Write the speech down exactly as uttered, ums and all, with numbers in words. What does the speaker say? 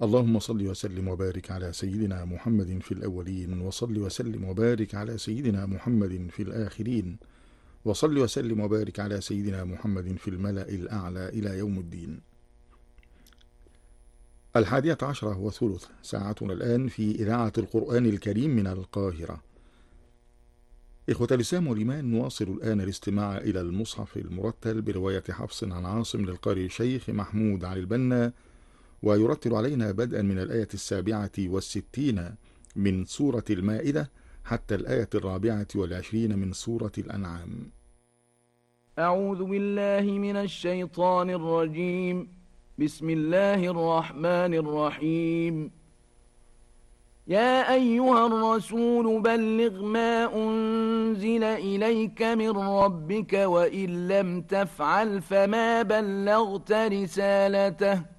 اللهم صل وسلم وبارك على سيدنا محمد في الأولين، وصل وسلم وبارك على سيدنا محمد في الآخرين، وصل وسلم وبارك على سيدنا محمد في الملأ الأعلى إلى يوم الدين. الحادية عشرة وثلث، ساعتنا الآن في إذاعة القرآن الكريم من القاهرة. إخوة الإسلام والإيمان، نواصل الآن الاستماع إلى المصحف المرتل برواية حفص عن عاصم للقارئ الشيخ محمود علي البنا، ويرتل علينا بدءا من الآية السابعة والستين من سورة المائدة حتى الآية الرابعة والعشرين من سورة الأنعام. أعوذ بالله من الشيطان الرجيم. بسم الله الرحمن الرحيم. يا أيها الرسول بلغ ما أنزل إليك من ربك وإن لم تفعل فما بلغت رسالته